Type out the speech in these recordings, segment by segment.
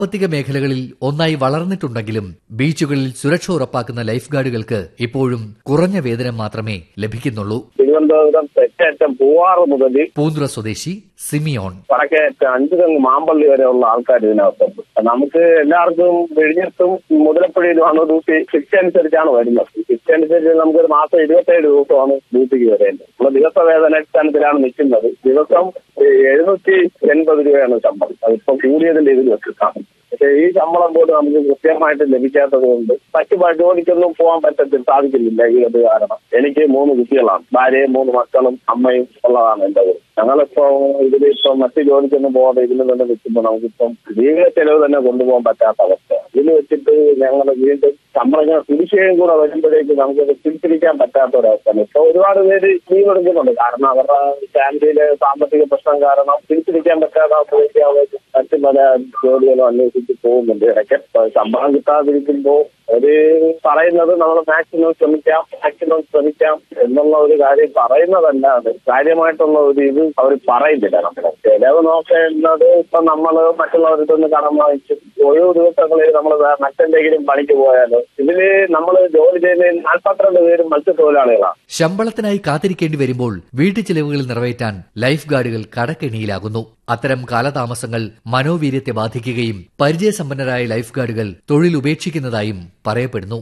സാമ്പത്തിക മേഖലകളിൽ ഒന്നായി വളർന്നിട്ടുണ്ടെങ്കിലും ബീച്ചുകളിൽ സുരക്ഷ ഉറപ്പാക്കുന്ന ലൈഫ് ഗാർഡുകൾക്ക് ഇപ്പോഴും കുറഞ്ഞ വേതനം മാത്രമേ ലഭിക്കുന്നുള്ളൂ. തിരുവനന്തപുരം തെക്കേറ്റം പൂവാറ് മുതൽ പൂന്തുറ സ്വദേശി സിമിയോൺ. വടക്കേറ്റം അഞ്ചുതെങ്ങ് മാമ്പള്ളി വരെയുള്ള ആൾക്കാർ ഇതിനകത്തുണ്ട്. നമുക്ക് എല്ലാവർക്കും വെടിഞ്ഞിട്ടും മുതലപ്പുഴയിലുമാണ് ഡ്യൂട്ടി. ശിക്ഷ അനുസരിച്ചാണ് വരുന്നത്. ശിക്ഷ അനുസരിച്ച് നമുക്കൊരു മാസം 27 ദിവസമാണ് ഡ്യൂട്ടിക്ക് വരേണ്ടത്. നമ്മൾ ദിവസ വേതന അടിസ്ഥാനത്തിലാണ് നിൽക്കുന്നത്. ദിവസം 780 രൂപയാണ് ശമ്പളം. അതിപ്പം കൂടിയതിന്റെ ഇതിൽ വെച്ചിട്ടാണ്. പക്ഷേ ഈ ശമ്പളം പോലും നമുക്ക് കൃത്യമായിട്ട് ലഭിക്കാത്തത് കൊണ്ട് മറ്റു ജോലിക്കൊന്നും പോകാൻ സാധിക്കുന്നില്ല. ഈ അത് കാരണം എനിക്ക് 3 കുട്ടികളാണ്. ഭാര്യയും 3 മക്കളും അമ്മയും ഉള്ളതാണ് എന്റെ കൂടെ. ഞങ്ങളിപ്പോ ഇതിലിപ്പം മറ്റു ജോലിക്കൊന്നും പോകാതെ ഇതിൽ തന്നെ വെക്കുമ്പോൾ നമുക്കിപ്പം ജീവിത ചെലവ് തന്നെ കൊണ്ടുപോകാൻ പറ്റാത്ത അവസ്ഥ. ഇതിൽ വെച്ചിട്ട് ഞങ്ങൾ വീണ്ടും ശമ്പളം കുടിശ്ശികയും കൂടെ വരുമ്പോഴേക്ക് നമുക്കത് തിരിച്ചിരിക്കാൻ പറ്റാത്ത ഒരവസ്ഥയാണ്. ഇപ്പൊ ഒരുപാട് പേര് ലീവ് എടുക്കുന്നുണ്ട്. കാരണം അവരുടെ ഫാമിലിയിലെ സാമ്പത്തിക പ്രശ്നം കാരണം തിരിച്ചിരിക്കാൻ പറ്റാത്ത അവസ്ഥയ്ക്ക് മറ്റു പല ജോലികളും അന്വേഷിച്ച് പോകുന്നുണ്ട്. ഇടയ്ക്ക് ശമ്പളം കിട്ടാതിരിക്കുമ്പോൾ ഒരു പറയുന്നത് നമ്മൾ മാക്സിമം ശ്രമിക്കാം എന്നുള്ള ഒരു കാര്യം പറയുന്നതല്ലാതെ കാര്യമായിട്ടുള്ള ഒരു ഇത് അവർ പറയുന്നില്ല. നമ്മളെ ചെലവ് നോക്കേണ്ടത് ഇപ്പൊ നമ്മള് മറ്റുള്ളവരുടെ കടം വാങ്ങിച്ചു ഓരോ ദിവസങ്ങളിൽ നമ്മൾ മറ്റെന്തെങ്കിലും പണിക്ക് പോയാലോ ഇതില് നമ്മൾ ജോലി ചെയ്യുന്ന 42 പേരും മത്സ്യത്തൊഴിലാളികളാണ്. ശമ്പളത്തിനായി കാത്തിരിക്കേണ്ടി വരുമ്പോൾ വീട്ടു ചെലവുകൾ നിറവേറ്റാൻ ലൈഫ് ഗാർഡുകൾ കടക്കെണിയിലാകുന്നു. അത്തരം കാലതാമസങ്ങൾ മനോവീര്യത്തെ ബാധിക്കുകയും പരിചയസമ്പന്നരായ ലൈഫ് ഗാർഡുകൾ തൊഴിൽ ഉപേക്ഷിക്കുന്നതായും പറയപ്പെടുന്നു.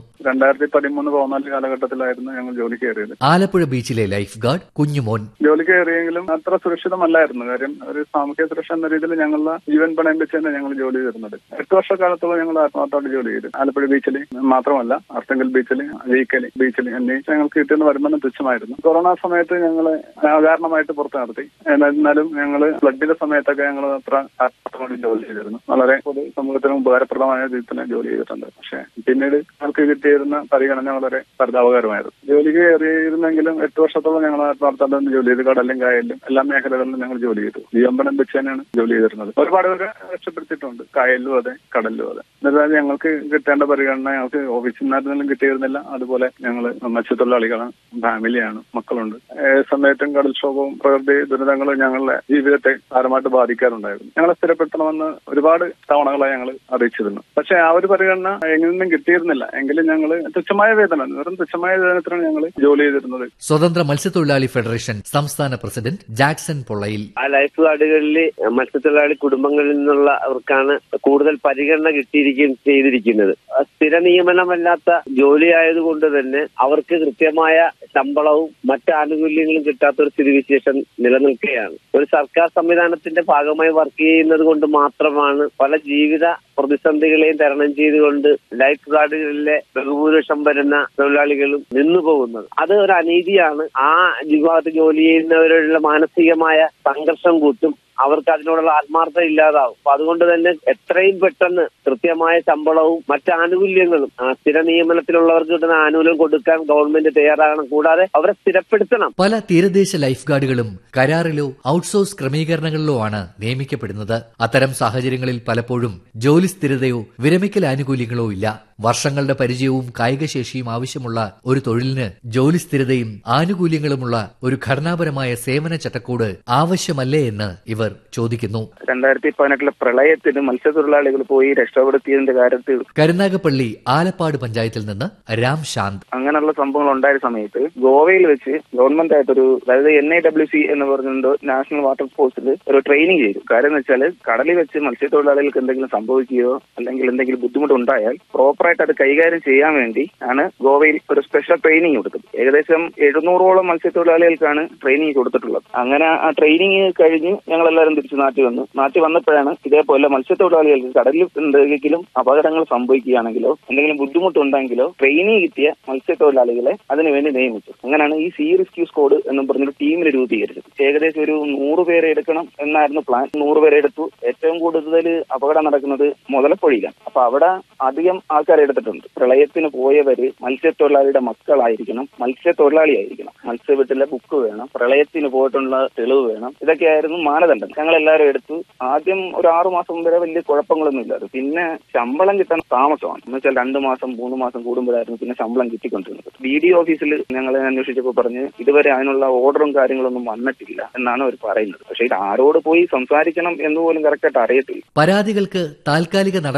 2013-14 കാലഘട്ടത്തിലായിരുന്നു ഞങ്ങൾ ജോലി കയറിയത്. ആലപ്പുഴ ബീച്ചിലെ ലൈഫ് ഗാർഡ് കുഞ്ഞുമോൻ. ജോലി കയറിയെങ്കിലും അത്ര സുരക്ഷിതമല്ലായിരുന്നു. കാര്യം ഒരു സാമൂഹ്യ സുരക്ഷ എന്ന രീതിയിൽ ഞങ്ങളുടെ ജീവൻ പണയം വെച്ച് തന്നെ ഞങ്ങൾ ജോലി ചെയ്തിരുന്നത്. 8 വർഷക്കാലത്തോളം ഞങ്ങൾ ആത്മാർത്ഥമായിട്ട് ജോലി ചെയ്തു. ആലപ്പുഴ ബീച്ചിൽ മാത്രമല്ല, അർത്തങ്കൽ ബീച്ചിൽ, അഴീക്കൽ ബീച്ചിൽ എന്നീ ഞങ്ങൾക്ക് കിട്ടുന്ന വരുമാനം തുച്ഛമായിരുന്നു. കൊറോണ സമയത്ത് ഞങ്ങൾ അകാരണമായിട്ട് പുറത്തു നടത്തി. എന്നാലും ഞങ്ങൾ ഫ്ലഡിന്റെ സമയത്തൊക്കെ ഞങ്ങൾ അത്ര ആത്മാർത്ഥമായിട്ട് ജോലി ചെയ്തിരുന്നു. വളരെ പൊതു സമൂഹത്തിന് ഉപകാരപ്രദമായ രീതിയിൽ ജോലി ചെയ്തിട്ടുണ്ട്. പക്ഷേ പിന്നീട് ഞങ്ങൾക്ക് കിട്ടിയിരുന്ന പരിഗണന വളരെ പരിതാപകരമായിരുന്നു. ജോലിക്ക് കയറിയിരുന്നെങ്കിലും 8 വർഷത്തോളം ഞങ്ങൾ ആത്മാർത്ഥമായിട്ട് ജോലി ചെയ്തു. കടലിലും കായലിലും എല്ലാ മേഖലകളിലും ഞങ്ങൾ ജോലി ചെയ്തു. ജീവമ്പണം വെച്ച് തന്നെയാണ് ജോലി ചെയ്തിരുന്നത്. ഒരുപാട് പേരെ രക്ഷപ്പെടുത്തിയിട്ടുണ്ട്. കായലിലും അതെ, കടലിലും അതെ. എന്നിട്ട് ഞങ്ങൾക്ക് കിട്ടേണ്ട പരിഗണന ഞങ്ങൾക്ക് ഓഫീസിൽ നിന്നായിരുന്നാലും കിട്ടിയിരുന്നില്ല. അതുപോലെ ഞങ്ങൾ മത്സ്യത്തൊഴിലാളികളാണ്, ഫാമിലിയാണ്, മക്കളുണ്ട്. സമയത്തും കടൽക്ഷോഭവും പ്രകൃതി ദുരിതങ്ങളും ഞങ്ങളുടെ ജീവിതത്തെ സാരമായിട്ട് ബാധിക്കാറുണ്ടായിരുന്നു. ഞങ്ങളെ സ്ഥിരപ്പെടുത്തണമെന്ന് ഒരുപാട് തവണകളായി ഞങ്ങൾ അറിയിച്ചിരുന്നു. പക്ഷെ ആ ഒരു പരിഗണന എങ്ങനെയൊന്നും കിട്ടിയിരുന്നില്ല. എങ്കിലും ഞങ്ങൾ തുച്ഛമായ വേതനം, വെറും തുച്ഛമായ വേതനത്തിനാണ് ഞങ്ങൾ ജോലി ചെയ്തിരുന്നത്. സ്വതന്ത്ര മത്സ്യത്തൊഴിലാളി ഫെഡറേഷൻ സംസ്ഥാന പ്രസിഡന്റ് ജാക്സൺ പൊള്ളയിൽ. ആ ലൈഫ് ഗാർഡുകളിൽ മത്സ്യത്തൊഴിലാളി കുടുംബങ്ങളിൽ നിന്നുള്ളവർക്കാണ് കൂടുതൽ പരിഗണന കിട്ടിയിരിക്കുകയും ചെയ്തിരിക്കുന്നത്. സ്ഥിര നിയമനമല്ലാത്ത ജോലിയായതുകൊണ്ട് തന്നെ അവർക്ക് കൃത്യമായ ശമ്പളവും മറ്റ് ആനുകൂല്യങ്ങളും കിട്ടാത്തൊരു സ്ഥിതിവിശേഷം നിലനിൽക്കുകയാണ്. ഒരു സർക്കാർ സംവിധാനത്തിന്റെ ഭാഗമായി വർക്ക് ചെയ്യുന്നത് കൊണ്ട് മാത്രമാണ് പല ജീവിത പ്രതിസന്ധികളെയും തരണം ചെയ്തുകൊണ്ട് ലൈഫ് ഗാർഡുകളിലെ ബഹുഭൂരിപക്ഷം വരുന്ന തൊഴിലാളികളും നിന്നുപോകുന്നത്. അത് ഒരു അനീതിയാണ്. ആ വിഭാഗത്തിൽ ജോലി ചെയ്യുന്നവരുടെ മാനസികമായ സംഘർഷം കൂട്ടും. അവർക്ക് അതിനോടുള്ള ആത്മാർത്ഥത ഇല്ലാതാവും. അപ്പൊ അതുകൊണ്ട് തന്നെ എത്രയും പെട്ടെന്ന് കൃത്യമായ ശമ്പളവും മറ്റ് ആനുകൂല്യങ്ങളും സ്ഥിര നിയമനത്തിലുള്ളവർക്ക് കിട്ടുന്ന ആനുകൂല്യം കൊടുക്കാൻ ഗവൺമെന്റ് തയ്യാറാകണം. കൂടാതെ അവരെ സ്ഥിരപ്പെടുത്തണം. പല തീരദേശ ലൈഫ് ഗാർഡുകളും കരാറിലോ ഔട്ട്സോഴ്സ് ക്രമീകരണങ്ങളിലോ ആണ് നിയമിക്കപ്പെടുന്നത്. അത്തരം സാഹചര്യങ്ങളിൽ പലപ്പോഴും ജോലി സ്ഥിരതയോ വിരമിക്കൽ ആനുകൂല്യങ്ങളോ ഇല്ല. വർഷങ്ങളുടെ പരിചയവും കായികശേഷിയും ആവശ്യമുള്ള ഒരു തൊഴിലിന് ജോലി സ്ഥിരതയും ആനുകൂല്യങ്ങളുമുള്ള ഒരു ഘടനാപരമായ സേവന ചട്ടക്കൂട് ആവശ്യമല്ലേ എന്ന് ഇവർ ചോദിക്കുന്നു. 2018 പ്രളയത്തിന് മത്സ്യത്തൊഴിലാളികൾ പോയി രക്ഷപ്പെടുത്തിയതിന്റെ കാര്യത്തിൽ കരുനാഗപ്പള്ളി ആലപ്പാട് പഞ്ചായത്തിൽ നിന്ന് രാം ശാന്ത്. അങ്ങനെയുള്ള സംഭവങ്ങൾ ഉണ്ടായ സമയത്ത് ഗോവയിൽ വെച്ച് ഗവൺമെന്റ് ആയിട്ടൊരു, അതായത് NIWC എന്ന് പറഞ്ഞിട്ട് നാഷണൽ വാട്ടർ ഫോഴ്സിൽ ഒരു ട്രെയിനിങ് ചെയ്തു. കാര്യം എന്ന് വെച്ചാൽ കടലിൽ വെച്ച് മത്സ്യത്തൊഴിലാളികൾക്ക് എന്തെങ്കിലും സംഭവിക്കുകയോ അല്ലെങ്കിൽ എന്തെങ്കിലും ബുദ്ധിമുട്ടുണ്ടായാൽ പ്രോപ്പറായിട്ട് അത് കൈകാര്യം ചെയ്യാൻ വേണ്ടി ആണ് ഗോവയിൽ ഒരു സ്പെഷ്യൽ ട്രെയിനിങ് കൊടുത്തത്. ഏകദേശം 700ഓളം മത്സ്യത്തൊഴിലാളികൾക്കാണ് ട്രെയിനിങ് കൊടുത്തിട്ടുള്ളത്. അങ്ങനെ ആ ട്രെയിനിങ് കഴിഞ്ഞ് ഞങ്ങളെല്ലാവരും തിരിച്ച് നാട്ടിൽ വന്നപ്പോഴാണ് ഇതേപോലെ മത്സ്യത്തൊഴിലാളികൾക്ക് കടലിൽ എന്തെങ്കിലും അപകടങ്ങൾ സംഭവിക്കുകയാണെങ്കിലോ എന്തെങ്കിലും ബുദ്ധിമുട്ടുണ്ടെങ്കിലോ ട്രെയിനിങ് കിട്ടിയ മത്സ്യത്തൊഴിലാളികളെ അതിനുവേണ്ടി നിയമിച്ചു. അങ്ങനെയാണ് ഈ സീ റെസ്ക്യൂ സ്ക്വാഡ് എന്നും പറഞ്ഞൊരു ടീമിനെ രൂപീകരിച്ചത്. ഏകദേശം ഒരു 100 പേരെ എടുക്കണം എന്നായിരുന്നു പ്ലാൻ. 100 പേരെ എടുത്തു. ഏറ്റവും കൂടുതൽ അപകടം നടക്കുന്നത് മുതലപ്പൊഴിയിലാണ്. അപ്പൊ അവിടെ അധികം ആൾക്കാർ വരെ എടുത്തിട്ടുണ്ട്. പ്രളയത്തിന് പോയവര് മത്സ്യത്തൊഴിലാളിയുടെ മക്കളായിരിക്കണം, മത്സ്യത്തൊഴിലാളിയായിരിക്കണം, മത്സ്യവീട്ടിലെ ബുക്ക് വേണം, പ്രളയത്തിന് പോയിട്ടുള്ള തെളിവ് വേണം. ഇതൊക്കെയായിരുന്നു മാനദണ്ഡം. ഞങ്ങളെല്ലാവരും എടുത്തു. ആദ്യം ഒരു 6 മാസം വരെ വലിയ കുഴപ്പങ്ങളൊന്നും ഇല്ലായിരുന്നു. പിന്നെ ശമ്പളം കിട്ടാൻ താമസമാണ്. എന്ന് വെച്ചാൽ 2 മാസം 3 മാസം കൂടുമ്പോഴായിരുന്നു പിന്നെ ശമ്പളം കിട്ടിക്കൊണ്ടിരുന്നത്. BDO ഓഫീസിൽ ഞങ്ങൾ അന്വേഷിച്ചപ്പോൾ പറഞ്ഞ് ഇതുവരെ അതിനുള്ള ഓർഡറും കാര്യങ്ങളൊന്നും വന്നിട്ടില്ല എന്നാണ് അവർ പറയുന്നത്. പക്ഷേ ഇത് ആരോട് പോയി സംസാരിക്കണം എന്ന് പോലും കറക്റ്റായിട്ട് അറിയത്തില്ല. പരാതികൾക്ക് താൽക്കാലിക